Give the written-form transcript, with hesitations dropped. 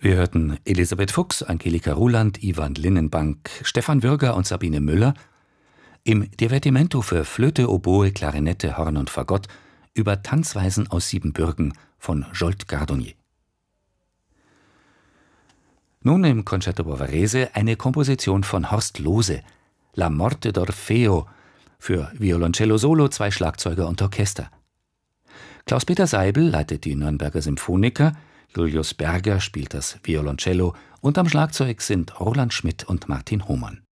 Wir hörten Elisabeth Fuchs, Angelika Ruland, Ivan Linnenbank, Stefan Würger und Sabine Müller im Divertimento für Flöte, Oboe, Klarinette, Horn und Fagott über Tanzweisen aus Siebenbürgen von Zsolt Gardonyier. Nun im Concerto Bavarese eine Komposition von Horst Lohse, La Morte d'Orfeo, für Violoncello Solo, 2 Schlagzeuger und Orchester. Klaus-Peter Seibel leitet die Nürnberger Symphoniker, Julius Berger spielt das Violoncello und am Schlagzeug sind Roland Schmidt und Martin Hohmann.